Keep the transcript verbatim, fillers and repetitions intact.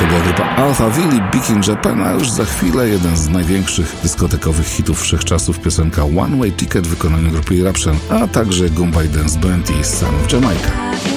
To była grupa Alphaville, Big in Japan, a już za chwilę jeden z największych dyskotekowych hitów wszechczasów, piosenka One Way Ticket w wykonaniu grupy Eruption, a także Goombay Dance Band i Son of Jamaica.